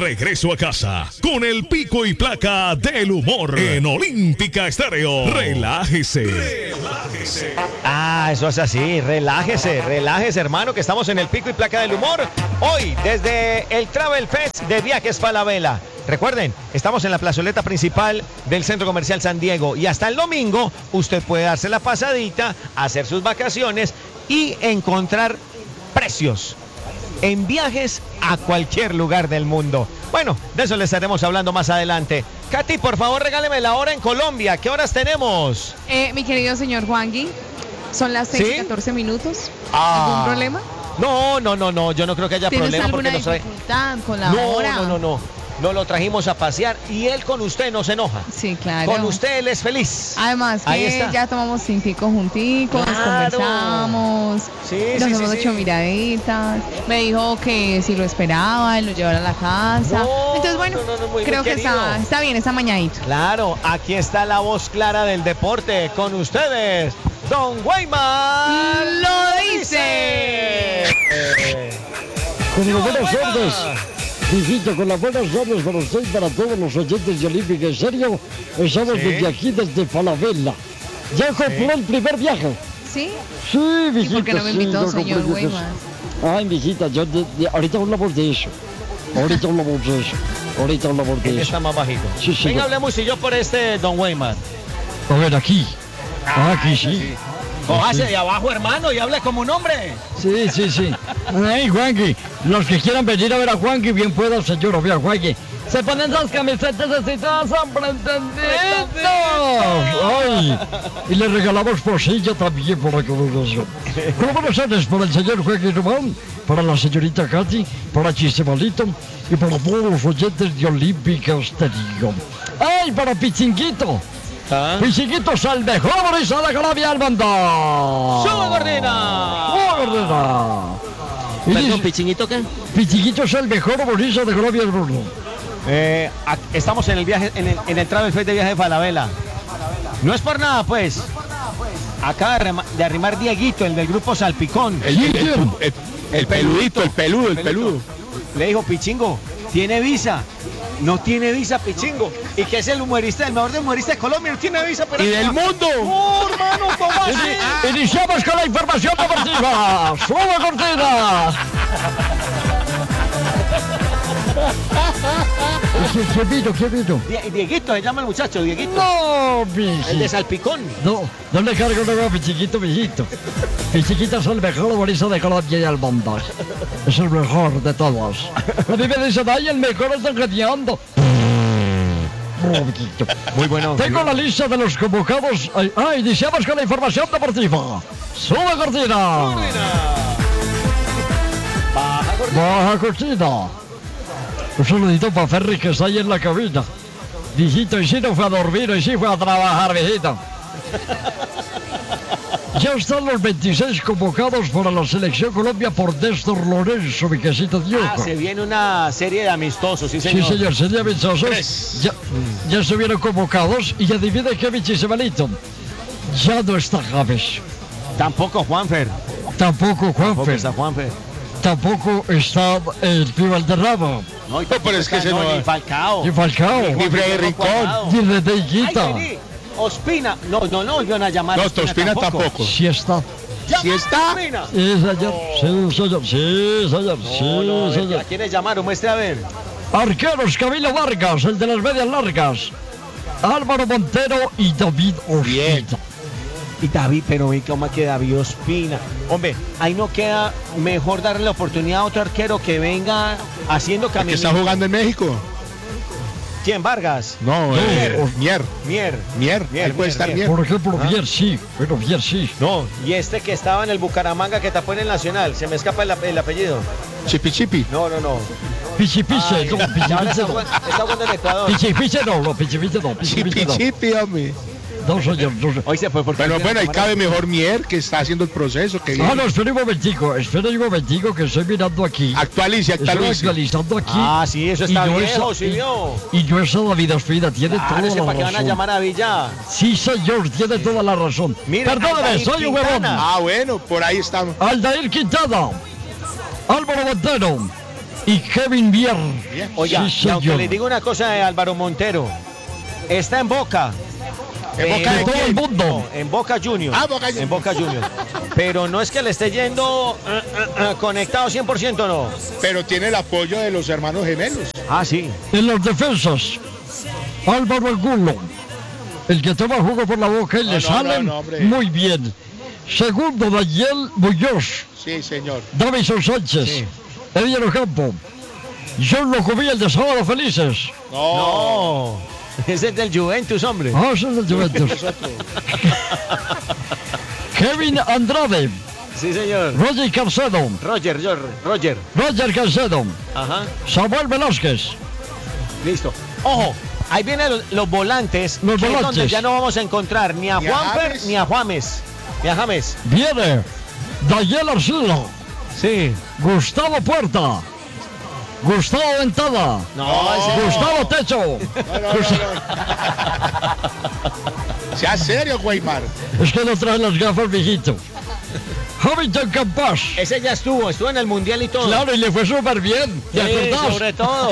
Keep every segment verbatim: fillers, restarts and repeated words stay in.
regreso a casa con el pico y placa del humor en Olímpica Estéreo. Relájese. Relájese. Ah, eso es así. Relájese, relájese, hermano, que estamos en el pico y placa del humor. Hoy, desde el Travel Fest de Viajes Falabella. Recuerden, estamos en la plazoleta principal del Centro Comercial San Diego y hasta el domingo usted puede darse la pasadita, hacer sus vacaciones y encontrar precios en viajes a cualquier lugar del mundo. Bueno, de eso le estaremos hablando más adelante. Katy, por favor, regáleme la hora en Colombia. ¿Qué horas tenemos? Eh, mi querido señor Juangui, son las seis ¿Sí? y catorce minutos. Ah. ¿Algún problema? No, no, no, no, yo no creo que haya ¿Tienes problema porque alguna nos trae... dificultad con la No, hora? no, no, no. No lo trajimos a pasear y él con usted no se enoja. Sí, claro. Con usted él es feliz. Además Ahí que está. ya tomamos tintico junticos, Claro. conversamos, Sí, nos sí, hemos sí, hecho sí. miraditas. Me dijo que si lo esperaba, él lo llevara a la casa. No, Entonces, bueno, no, no, no, muy creo que querido. está, está bien, está mañadito. Claro, aquí está la voz clara del deporte con ustedes, Don Weimar. ¡Lo dice! Con las buenas Weimar. tardes, visito con las buenas tardes para usted y para todos los oyentes de Olímpica. En serio, estamos Sí. desde aquí, desde Falabella. Ya compró el primer viaje. ¿Sí? Sí, ¿Y mijita, por qué no me sí, invitó, yo señor compré viajes. Weimar? Ay, mijita, yo de- de- ahorita hablamos de eso. Ahorita hablamos de eso. Ahorita hablamos de Él eso. está más bajito. Sí, sí, Venga, no. hablemos y yo por este Don Weimar. A ver, aquí. Ah, aquí sí. Cójase de abajo, hermano, y hable como un hombre. Sí, sí, sí. Ay, Juanqui, los que quieran venir a ver a Juanqui, bien puedan, señor, vea, Juanqui. Se ponen las camisetas así todas apretaditas. Ay, y le regalamos posilla también por la congregación. Pero buenas tardes para el señor Juanqui Román, para la señorita Katy, para Chisemalito y para todos los oyentes de Olímpica Estéreo. Ay, para Pichinguito. ¿Ah? Pichinguito es el mejor humorista de Colombia del mundo. ¡Sube, gordina! ¡Sube, gordina! Y Perdón, dice, ¿Pichiñito qué? Pichinguito es el mejor humorista de Colombia del mundo. Eh, ac- estamos en el viaje, en el, en el Travel Fest de Viaje de Falabella. No es por nada, pues. Acaba de, rema- de arrimar Dieguito, el del grupo Salpicón. El, el, el, el- el peludito, el peludo, el peludo. Le dijo, Pichingo, ¿tiene visa? No tiene visa, Pichingo. Y que es el humorista, el mejor humorista de Colombia, no tiene visa. Pero Y del mundo. ¡Oh, hermano, ¿cómo así? Iniciamos con la información deportiva. ¡Sube, cortina! ¿Quién vino? ¿Quién vino? Die- Dieguito, se llama el muchacho, Dieguito. No, El de mijito. Salpicón. No, no le cargo nada a Pichiquito, mijito. Pichiquito es el mejor humorista de Colombia y el mundo. Es el mejor de todos. A mí me dicen, ay, el mejor es engañando. No, mijito. Muy bueno. Tengo la lista de los convocados. Ay, ay, iniciamos con la información deportiva. ¡Sube, cortina! Baja, gordina. Baja, cortina. Un saludito para Ferry que está ahí en la cabina. Viejito, y si no fue a dormir, y sí fue a trabajar, viejito. Ya están los veintiséis convocados para la Selección Colombia por Néstor Lorenzo, mi quesito de Ah, yuca. se viene una serie de amistosos, sí, Sí, señor. señor, sería amistosos. Tres. Ya, ya estuvieron convocados y adivina qué, mi chisemalito. Ya no está James. Tampoco Juanfer. Tampoco Tampoco Juanfer. está Juanfer. Tampoco está el Pío Valderrama. No, y No, pero es que está- ese no ni va. Falcao. Ni Falcao. Ni Freddy Rincón. Ni René Ay, Higuita. vení. Ospina. No, no, no volvieron a llamar. a No, Ospina tampoco. Sí está. ¡Llama ¿Sí está? a Ospina! Sí, señor. Sí, señor. Sí, señor. No, Sí, no, a ver, señor. ¿a quiénes llamaron? Muestre a ver. Arqueros, Camilo Vargas, el de las medias largas. Álvaro Montero y David Bien. Ospina. Y David, pero vi cómo queda David Ospina. Hombre, ahí no queda mejor darle la oportunidad a otro arquero que venga haciendo ¿El que camino. está jugando en México? ¿Quién? Vargas. No, eh, Mier. Mier. Mier. Mier, Él puede Mier, estar Mier. Mier. Por ejemplo, Ah. Bier sí. Bueno, Bier sí. No, y este que estaba en el Bucaramanga que tapó en el Nacional. Se me escapa el, ape- el apellido. Chipi Chipi. No, no, no. Pichi Piche, Ay, no, Pichi y ahora Piche está, no. jugando- está jugando en Ecuador. Pichi Piche no, no, Pichi Piche no, Pichi Chipi Piche no. Chipi, hombre. No, señor, no, señor. Hoy se fue porque... Bueno, bueno, ahí cabe mejor Mier, que está haciendo el proceso. Que Ah, viene. no, espera un momentico, espera un momentico que estoy mirando aquí. Actualice, Estoy actualice. actualizando aquí. Ah, sí, eso está Y no viejo, es- sí vio. Y yo esa David Ospina tiene Claro, toda es que la para qué van a razón. llamar a Villa. Sí, señor, tiene toda la razón. Mira, Perdóname, Aldair soy un huevón. Quintana. Ah, bueno, por ahí estamos. Aldair Quintana, Álvaro Montero, y Kevin Vier. Oiga, Sí, y aunque señor. les digo una cosa de Álvaro Montero, está en Boca. ¿En Boca de de todo el quién? mundo. No, en Boca Juniors. Ah, Boca Juniors. En Boca Juniors. Pero no es que le esté yendo eh, eh, eh, conectado cien por ciento, no. Pero tiene el apoyo de los hermanos gemelos. Ah, sí. En las defensas, Álvaro Angulo, el que toma jugo por la boca y No, le no, salen no, no, hombre. muy bien. Segundo, Daniel Muñoz, Sí, señor. Davison Sánchez, Sí. Eddie Ocampo, John Locomí, el de Sábado Felices. No. No. Es el del Juventus, hombre. Ah, ese es el Juventus. Es otro. Kevin Andrade, Sí, señor. Roger Carcedo, Roger, Roger, Roger. Roger Carcedo, Ajá. Samuel Velázquez. Listo. Ojo, ahí vienen los, los volantes. Los que es volantes. donde ya no vamos a encontrar ni a Ni a Juanfer James. ni a Juames. Ni a James. Viene Daniel Arcila, Sí. Gustavo Puerta, Gustavo Ventada, No, ese- Gustavo Techo. No, no, no, no. Sea serio, Guaymar. Es que no trae las gafas, viejito. Hamilton Campas. ese ya estuvo, estuvo en el mundial y todo. Claro, y le fue súper bien. ¿Te Sí, acordás? sobre todo.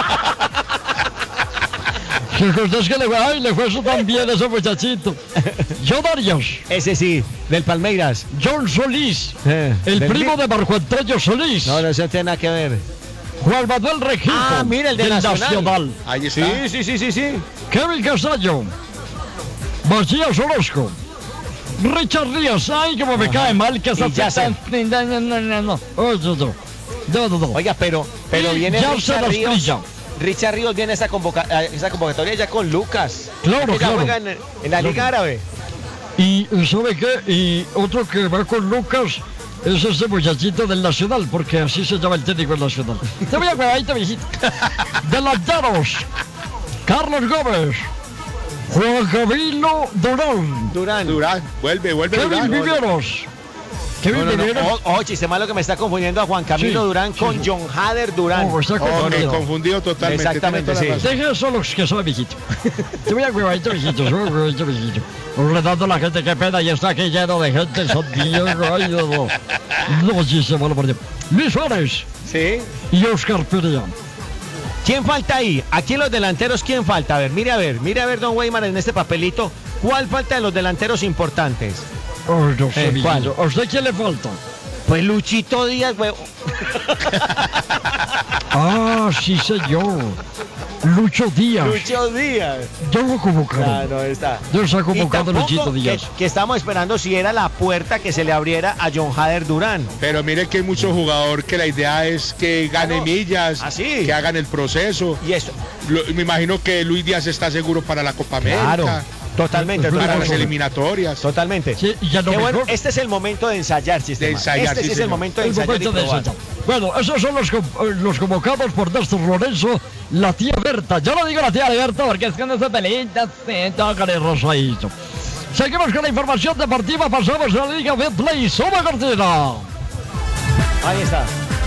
¿Te acordás que le fue, ay, le fue súper bien a ese muchachito? John Arias, Ese sí, del Palmeiras. John Solís, Eh, el del primo Ri- de Marco Antonio Solís, No, no, eso tiene nada que ver. Juan Manuel Regino, Ah, mira, el de del Nacional. Ahí está. Sí, sí, sí, sí, sí. Kevin Castaño, Macías Orozco, Richard Ríos, ay, como me cae mal que esa Y ya tan- No, no, no, no, no. Oh, no, no. No, no, no. Oiga, pero, pero Y viene ya Richard se Ríos. Asprilla. Richard Ríos viene a esa, convoca- a esa convocatoria ya con Lucas. Claro, Que ya claro. juega en, en la Liga Árabe. Y ¿sabe qué? Y otro que va con Lucas es ese muchachito del Nacional, porque así se llama el técnico del Nacional. Te voy a huevadito, viejito. Delanteros, Carlos Gómez, Juan Camilo Durán, Durán. Durán. Vuelve, vuelve Kevin Durán. Viveros. Kevin No, no, no. Viveros. O- Oye, chiste malo que me está confundiendo a Juan Camilo Sí, Durán sí, con sí. John Hader Durán. Oh, está Oh, no, confundido. confundido totalmente. Exactamente, tiene toda la sí. razón. Deje eso los que son, viejito. Te voy a huevadito, viejito. Te voy a huevadito, viejito. Retando a la gente, qué pena, y está aquí lleno de gente. Son Dios, ay, no, no. No, sí, se van a perder. Luis Suárez Sí. y Oscar Perea. ¿Quién falta ahí? Aquí en los delanteros, ¿quién falta? A ver, mire a ver, mire a ver, don Weimar, en este papelito. ¿Cuál falta de los delanteros importantes? Oh, no sé, Eh, viejito. ¿cuál? ¿A usted quién le falta? Pues Luchito Díaz, güey. Ah, sí, señor. Lucho Díaz. Lucho Díaz. Yo lo Ah, convocaron. no está. Yo se ha Y convocado tampoco Luchito que, Díaz. que estamos esperando si era la puerta que se le abriera a John Hader Durán. Pero mire que hay mucho jugador que la idea es que gane Ah, no. millas, Ah, sí. que hagan el proceso. Y eso. Lo- me imagino que Luis Díaz está seguro para la Copa América, Claro. Totalmente, Pero para las totalmente. eliminatorias. Totalmente. Sí, y ya no Qué bueno, mejor. este es el momento de ensayar, sistema. De ensayar, este sí, sí es el señor. momento de El ensayar y momento de probar. ensayar. Bueno, esos son los, com- eh, los convocados por Néstor Lorenzo, la tía Berta. Yo no digo la tía Berta porque es que no se pelita, se tocan el rosadito. Seguimos con la información deportiva, pasamos a la Liga Betplay. Suma cortina. Ahí está.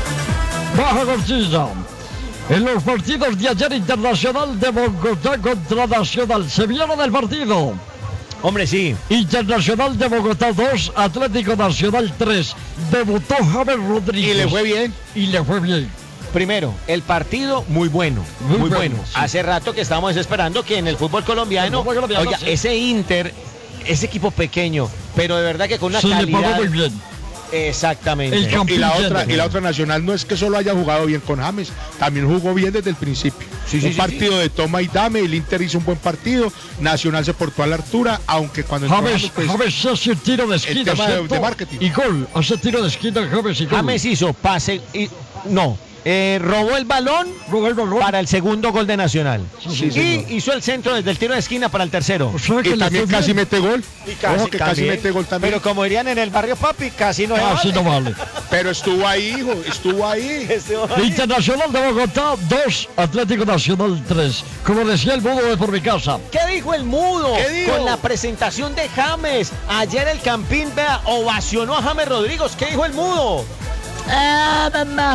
Baja cortina. En los partidos de ayer, Internacional de Bogotá contra Nacional. Se vieron el partido. Hombre, sí. Internacional de Bogotá dos, Atlético Nacional tres. Debutó James Rodríguez. Y le fue bien. Y le fue bien. Primero, el partido muy bueno, Muy muy, bueno, bueno. sí. Hace rato que estamos esperando que en el fútbol colombiano, El fútbol colombiano, oiga, sí. ese Inter, ese equipo pequeño, pero de verdad que con una Se le pagó calidad. muy bien. Exactamente. El campo- Y la Campeón otra, yendo. y la otra nacional no es que solo haya jugado bien con James, también jugó bien desde el principio. Sí, sí, un sí, partido de toma y dame, el Inter hizo un buen partido, Nacional se portó a la altura, aunque cuando entró James, James, pues, James hace tiro de esquina, tema de- ¿cierto? de marketing. Y gol. Hace tiro de esquina James y gol. James hizo pase y no, eh, robó el balón Robó el balón. para el segundo gol de Nacional. Sí, sí, y señor. hizo el centro desde el tiro de esquina para el tercero. O sea que y le también fue casi bien. mete gol. Y casi, Ojo que casi también. mete gol también. Pero como dirían en el barrio papi, casi no se Casi vale. no vale. Pero estuvo ahí, hijo, estuvo ahí. Estuvo ahí. Internacional de Bogotá dos, Atlético Nacional tres. Como decía el mudo de por mi casa. ¿Qué dijo el mudo? ¿Qué dijo? Con la presentación de James. Ayer el Campín, vea, ovacionó a James Rodríguez. ¿Qué dijo el mudo? Ah, mamá.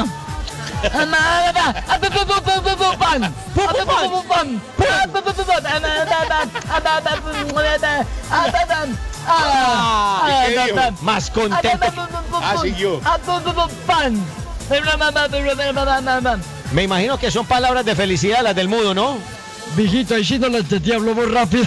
Ah, ¿Y qué dijo? más contento. Ah, siguió. Me imagino que son palabras de felicidad las del mudo, ¿no? Mijito, ahí sí no la entendí, hablo muy rápido.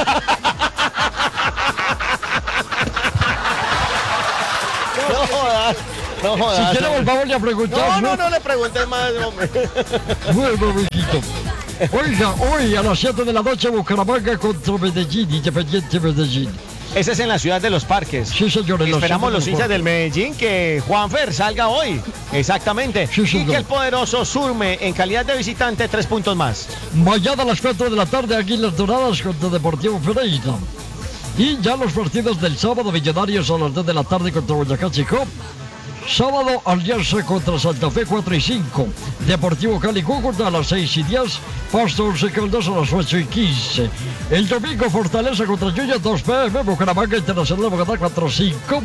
No jodas, no jodas. Si quiere volvamos a preguntar. No, no, no le preguntes más, hombre. Bueno, mijito. Oiga, hoy a las siete de la noche Bucaramanga contra Medellín, Independiente Medellín. Ese es en la ciudad de los parques. Sí, señor. en la Esperamos ciudad los de hinchas Parques. del Medellín que Juanfer salga hoy. Exactamente. Sí, y señor. que el poderoso Surme en calidad de visitante tres puntos más. Mañana a las cuatro de la tarde, Águilas Doradas contra Deportivo Pereira. Y ya los partidos del sábado, Millonarios a las dos de la tarde contra Boyacá Chico. Sábado, Alianza contra Santa Fe cuatro y cinco. Deportivo Cali Cúcuta a las seis y diez. Pasto Once Caldas a las ocho y quince. El domingo, Fortaleza contra Junior dos p m. Bucaramanga Internacional de Bogotá cuatro y cinco.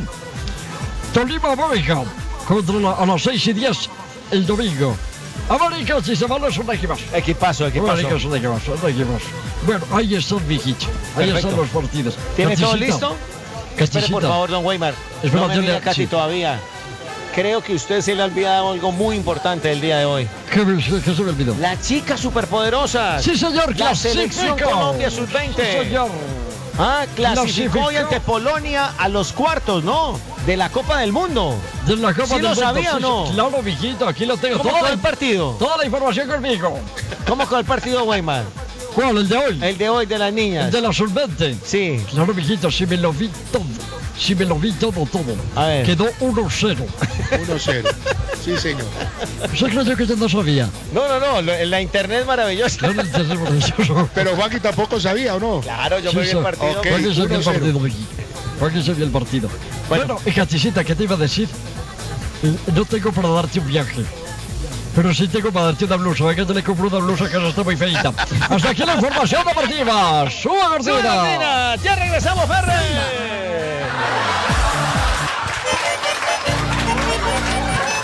Tolima América contra la, a las seis y diez el domingo. América, si se van, es un equipazo. Equipazo, equipazo. América es un equipazo, un equipazo. Bueno, ahí están, mijito. Ahí Perfecto. están los partidos. ¿Tiene todo Caticita, listo? Espere, por Caticita. favor, don Weimar. Espera, No me yo mire le- a Katy sí. todavía. Creo que usted se le ha olvidado algo muy importante el día de hoy. ¿Qué, me- qué se me olvidó? Las chicas superpoderosas. Sí, señor, La clasifica. selección Colombia sub veinte. Sí, señor. Ah, clasificó Clasificó. hoy ante Polonia a los cuartos, ¿no? De la Copa del Mundo. De la Copa ¿Sí del lo Mundo, sabía o sí, no? Claro, mijito, aquí lo tengo. ¿Cómo Toda quedó la, el partido? toda la información conmigo. ¿Cómo quedó el partido, Weimar? ¿Cuál? ¿El de hoy? El de hoy de las El niñas. de la solvente. Sí. Claro, mijito, si me lo vi todo. Si me lo vi todo, todo. A ver. Quedó uno cero. uno cero. Sí, señor. ¿Usted creyó que yo no sabía? No, no, no. lo- La internet es maravillosa. Yo no entendí por eso. Pero Juanqui tampoco sabía, ¿o no? Claro, yo Sí, me vi el sí. partido. Ok. ¿Para qué se vio el uno cero. partido, mijito? ¿Para qué se vio el partido? Bueno. Bueno, y Caticita, ¿qué te iba a decir? Eh, No tengo para darte un viaje. Pero sí tengo para darte una blusa. Venga, te le compro una blusa que no está muy feita. Hasta aquí la información deportiva. ¡Suba, ¡Sube, Gordina! Martina! ¡Ya regresamos, Ferre!